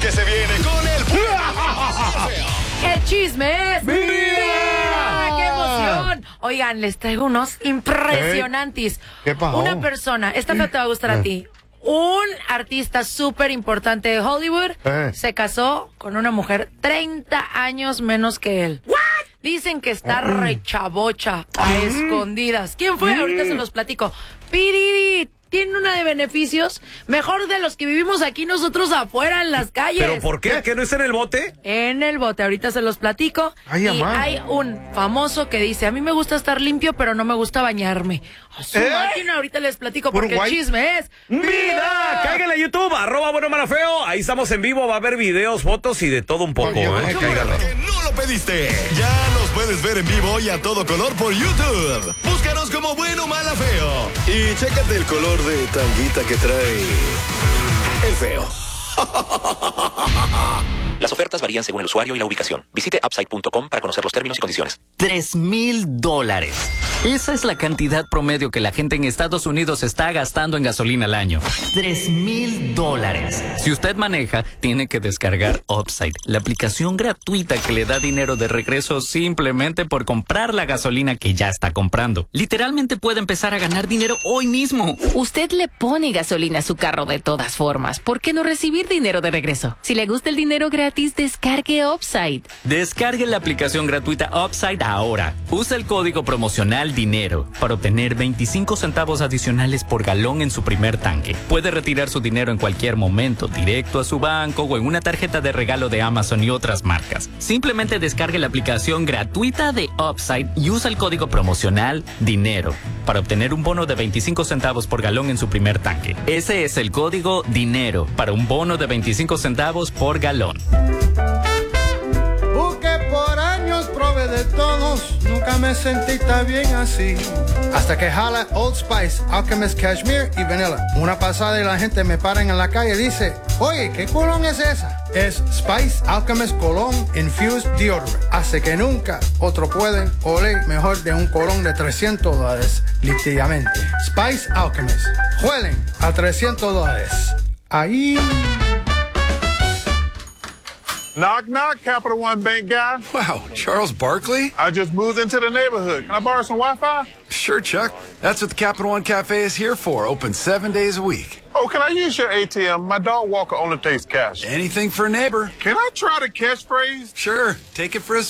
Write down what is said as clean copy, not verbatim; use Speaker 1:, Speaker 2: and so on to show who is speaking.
Speaker 1: que se viene con el
Speaker 2: ¡El chisme es
Speaker 3: ¡Mira!
Speaker 2: ¡Qué emoción! Oigan, les traigo unos impresionantes.
Speaker 3: ¿Qué pasó?
Speaker 2: Una persona, esta no te va a gustar a ti. Un artista súper importante de Hollywood se casó con una mujer 30 años menos que él. Dicen que está rechabocha a escondidas. ¿Quién fue? Ahorita se los platico. Piriri. Tiene una de beneficios mejor de los que vivimos aquí nosotros afuera en las calles.
Speaker 4: ¿Pero por qué? ¿Que no está en el bote?
Speaker 2: En el bote, ahorita se los platico.
Speaker 3: Ay,
Speaker 2: y
Speaker 3: amá.
Speaker 2: hay un famoso que dice, a mí me gusta estar limpio, pero no me gusta bañarme. A su máquina, ahorita les platico
Speaker 3: ¿Puro
Speaker 2: porque el
Speaker 3: guay?
Speaker 2: chisme es...
Speaker 4: ¡Vida! Cáiganle a YouTube, @buenomalafeo. Ahí estamos en vivo, va a haber videos, fotos y de todo un poco, cáiganle.
Speaker 1: que no lo pediste. Ya nos puedes ver en vivo y a todo color por YouTube. Búscanos como Bueno, Mala, Feo. Y chécate el color de tanguita que trae el feo.
Speaker 5: Las ofertas varían según el usuario y la ubicación. Visite Upside.com para conocer los términos y condiciones.
Speaker 6: $3,000. Esa es la cantidad promedio que la gente en Estados Unidos está gastando en gasolina al año. $3,000. Si usted maneja, tiene que descargar Upside, la aplicación gratuita que le da dinero de regreso simplemente por comprar la gasolina que ya está comprando. Literalmente puede empezar a ganar dinero hoy mismo.
Speaker 7: Usted le pone gasolina a su carro de todas formas. ¿Por qué no recibir dinero de regreso? Si le gusta el dinero gratis, descargue Upside.
Speaker 6: Descargue la aplicación gratuita Upside ahora. Usa el código promocional DINERO para obtener 25 centavos adicionales por galón en su primer tanque. Puede retirar su dinero en cualquier momento, directo a su banco o en una tarjeta de regalo de Amazon y otras marcas. Simplemente descargue la aplicación gratuita de Upside y usa el código promocional DINERO para obtener un bono de 25 centavos por galón en su primer tanque. Ese es el código DINERO para un bono de 25 centavos por galón.
Speaker 8: Que por años probé de todos, nunca me sentí tan bien así. Hasta que jala Old Spice, Alchemist Cashmere y Vanilla. Una pasada y la gente me para en la calle y dice, oye, ¿qué colón es esa? Es Spice Alchemist Cologne Infused Deodorant. Hace que nunca otro puede oler mejor de un colón de $300, literalmente. Spice Alchemist. Huelen a $300. Ahí...
Speaker 9: Knock, knock, Capital One Bank guy.
Speaker 10: Wow, Charles Barkley?
Speaker 9: I just moved into the neighborhood. Can I borrow some Wi-Fi?
Speaker 10: Sure, Chuck. That's what the Capital One Cafe is here for. Open 7 days a week.
Speaker 9: Oh, can I use your ATM? My dog Walker only takes cash.
Speaker 10: Anything for a neighbor.
Speaker 9: Can I try the catchphrase?
Speaker 10: Sure, take it for a